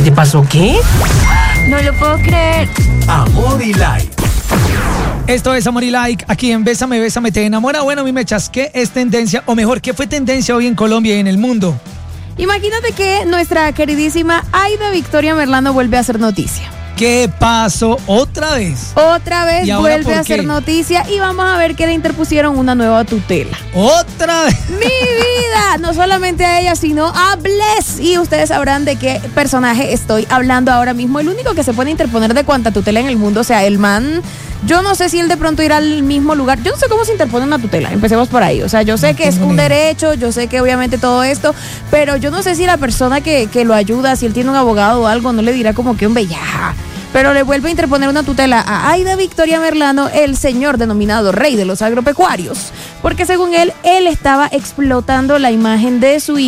te pasó qué? No lo puedo creer. Amor y Like. Esto es Amor y Like, aquí en Bésame, Bésame, te enamora. Bueno, mi mechas, ¿qué es tendencia? O mejor, ¿qué fue tendencia hoy en Colombia y en el mundo? Imagínate que nuestra queridísima Aida Victoria Merlano vuelve a hacer noticia. ¿Qué pasó otra vez? Otra vez ¿Y ahora vuelve por a hacer qué? noticia y vamos a ver que le interpusieron una nueva tutela. ¡Otra vez! ¡Mi vida! No solamente a ella, sino a Bless. Y ustedes sabrán de qué personaje estoy hablando ahora mismo. El único que se puede interponer de cuanta tutela en el mundo, o sea, el man. Yo no sé si él de pronto irá al mismo lugar. Yo no sé cómo se interpone una tutela. Empecemos por ahí. O sea, yo sé que es un derecho, yo sé que obviamente todo esto, pero yo no sé si la persona que lo ayuda, si él tiene un abogado o algo, no le dirá como que, hombre, ya. Pero le vuelve a interponer una tutela a Aida Victoria Merlano, el señor denominado rey de los agropecuarios, porque según él estaba explotando la imagen de su hijo.